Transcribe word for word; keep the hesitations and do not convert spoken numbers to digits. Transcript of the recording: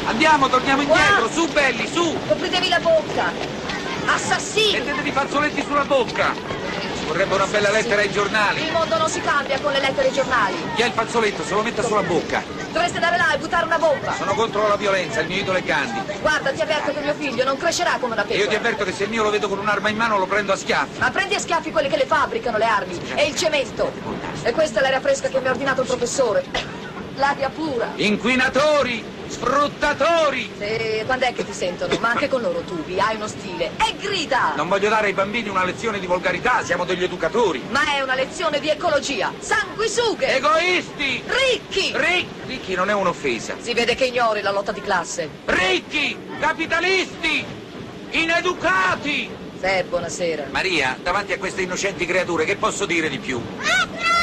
Andiamo, torniamo indietro, Qua. su belli, su! Copritevi la bocca! Assassini! Mettetevi i fazzoletti sulla bocca! Ci vorrebbe una bella lettera ai giornali. Il mondo non si cambia con le lettere ai giornali. Chi ha il fazzoletto se lo metta sulla bocca. Dovreste andare là e buttare una bomba. Sono contro la violenza, il mio idolo è Gandhi. Guarda, ti avverto che mio figlio non crescerà come una E io ti pecora. avverto che se il mio lo vedo con un'arma in mano lo prendo a schiaffi. Ma prendi a schiaffi quelli che le fabbricano le armi e il cemento. E questa è l'aria fresca che mi ha ordinato il professore. L'aria pura. Inquinatori! Sfruttatori! Sì, quando è che ti sentono? Ma anche con loro tubi, hai uno stile. E grida! Non voglio dare ai bambini una lezione di volgarità, siamo degli educatori. Ma è una lezione di ecologia. Sanguisughe! Egoisti! Ricchi! Ricchi! Ricchi non è un'offesa. Si vede che ignori la lotta di classe. Ricchi! Capitalisti! Ineducati! Sì, buonasera. Maria, davanti a queste innocenti creature, che posso dire di più?